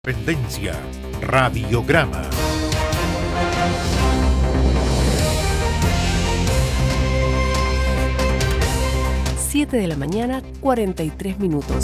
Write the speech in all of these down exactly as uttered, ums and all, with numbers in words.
Tendencia, radiograma. siete de la mañana, cuarenta y tres minutos.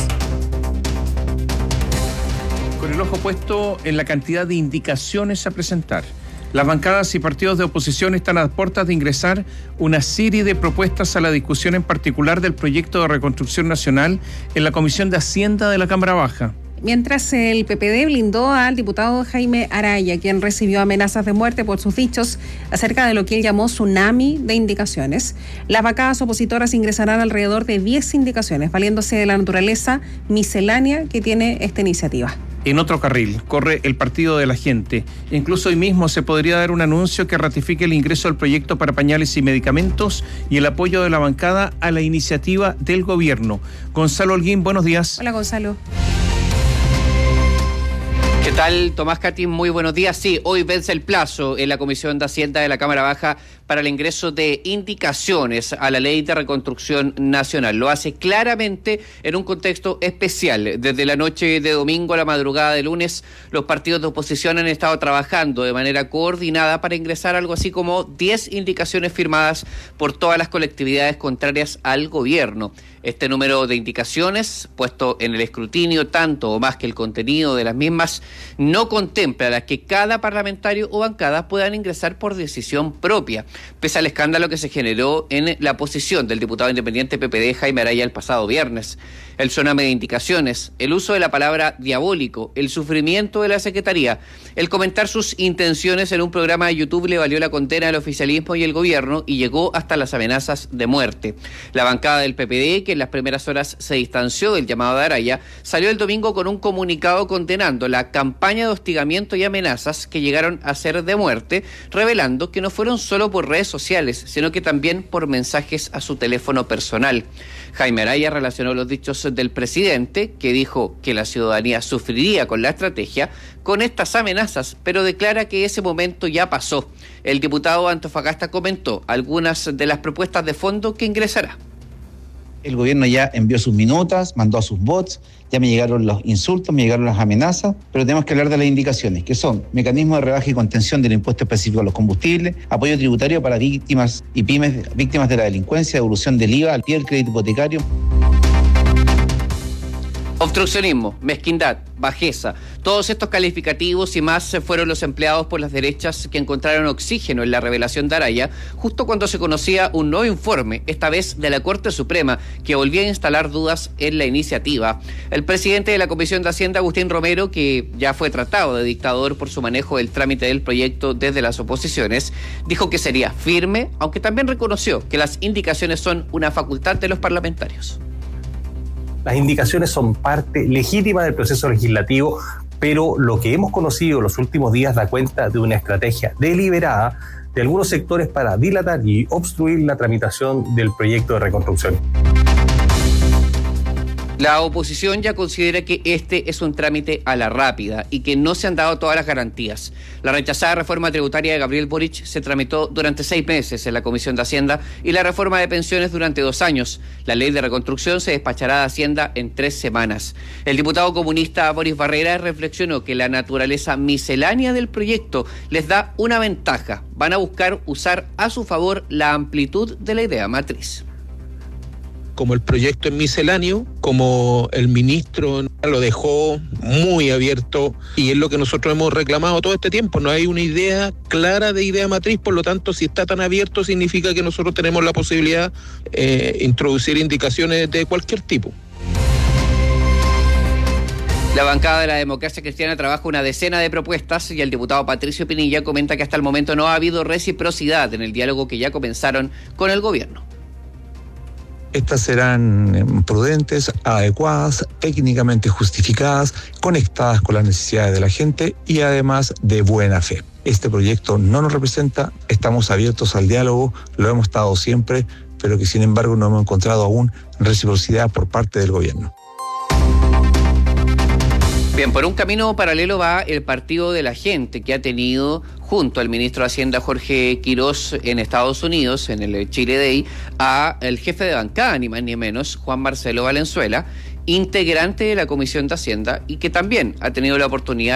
Con el ojo puesto en la cantidad de indicaciones a presentar. Las bancadas y partidos de oposición están a puertas de ingresar una serie de propuestas a la discusión en particular del proyecto de reconstrucción nacional en la Comisión de Hacienda de la Cámara Baja. Mientras el P P D blindó al diputado Jaime Araya, quien recibió amenazas de muerte por sus dichos acerca de lo que él llamó tsunami de indicaciones, las bancadas opositoras ingresarán alrededor de diez indicaciones, valiéndose de la naturaleza miscelánea que tiene esta iniciativa. En otro carril corre el Partido de la Gente. Incluso hoy mismo se podría dar un anuncio que ratifique el ingreso del proyecto para pañales y medicamentos y el apoyo de la bancada a la iniciativa del gobierno. Gonzalo Holguín, buenos días. Hola, Gonzalo. ¿Qué tal, Tomás Catín? Muy buenos días. Sí, hoy vence el plazo en la Comisión de Hacienda de la Cámara Baja para el ingreso de indicaciones a la Ley de Reconstrucción Nacional. Lo hace claramente en un contexto especial. Desde la noche de domingo a la madrugada de lunes, los partidos de oposición han estado trabajando de manera coordinada para ingresar algo así como diez indicaciones firmadas por todas las colectividades contrarias al gobierno. Este número de indicaciones, puesto en el escrutinio tanto o más que el contenido de las mismas, no contempla las que cada parlamentario o bancada puedan ingresar por decisión propia, pese al escándalo que se generó en la posición del diputado independiente P P D Jaime Araya el pasado viernes. El tsunami de indicaciones, el uso de la palabra diabólico, el sufrimiento de la Secretaría, el comentar sus intenciones en un programa de YouTube le valió la condena al oficialismo y el gobierno y llegó hasta las amenazas de muerte. La bancada del P P D, que en las primeras horas se distanció del llamado de Araya, salió el domingo con un comunicado condenando la campaña de hostigamiento y amenazas que llegaron a ser de muerte, revelando que no fueron solo por redes sociales, sino que también por mensajes a su teléfono personal. Jaime Araya relacionó los dichos del presidente, que dijo que la ciudadanía sufriría con la estrategia, con estas amenazas, pero declara que ese momento ya pasó. El diputado Antofagasta comentó algunas de las propuestas de fondo que ingresará. El gobierno ya envió sus minutas, mandó a sus bots, ya me llegaron los insultos, me llegaron las amenazas, pero tenemos que hablar de las indicaciones, que son mecanismos de rebaja y contención del impuesto específico a los combustibles, apoyo tributario para víctimas y pymes, víctimas de la delincuencia, devolución del I V A al pie del crédito hipotecario. Obstruccionismo, mezquindad, bajeza, todos estos calificativos y más fueron los empleados por las derechas que encontraron oxígeno en la revelación de Araya, justo cuando se conocía un nuevo informe, esta vez de la Corte Suprema, que volvía a instalar dudas en la iniciativa. El presidente de la Comisión de Hacienda, Agustín Romero, que ya fue tratado de dictador por su manejo del trámite del proyecto desde las oposiciones, dijo que sería firme, aunque también reconoció que las indicaciones son una facultad de los parlamentarios. Las indicaciones son parte legítima del proceso legislativo, pero lo que hemos conocido en los últimos días da cuenta de una estrategia deliberada de algunos sectores para dilatar y obstruir la tramitación del proyecto de reconstrucción. La oposición ya considera que este es un trámite a la rápida y que no se han dado todas las garantías. La rechazada reforma tributaria de Gabriel Boric se tramitó durante seis meses en la Comisión de Hacienda y la reforma de pensiones durante dos años. La ley de reconstrucción se despachará de Hacienda en tres semanas. El diputado comunista Boris Barrera reflexionó que la naturaleza miscelánea del proyecto les da una ventaja. Van a buscar usar a su favor la amplitud de la idea matriz. Como el proyecto es misceláneo, como el ministro lo dejó muy abierto y es lo que nosotros hemos reclamado todo este tiempo, no hay una idea clara de idea matriz, por lo tanto si está tan abierto significa que nosotros tenemos la posibilidad de eh, introducir indicaciones de cualquier tipo. La bancada de la Democracia Cristiana trabaja una decena de propuestas y el diputado Patricio Pinilla comenta que hasta el momento no ha habido reciprocidad en el diálogo que ya comenzaron con el gobierno. Estas serán prudentes, adecuadas, técnicamente justificadas, conectadas con las necesidades de la gente y además de buena fe. Este proyecto no nos representa, estamos abiertos al diálogo, lo hemos estado siempre, pero que sin embargo no hemos encontrado aún reciprocidad por parte del gobierno. Bien, por un camino paralelo va el Partido de la Gente, que ha tenido junto al ministro de Hacienda Jorge Quirós en Estados Unidos, en el Chile Day, a el jefe de bancada, ni más ni menos, Juan Marcelo Valenzuela, integrante de la Comisión de Hacienda y que también ha tenido la oportunidad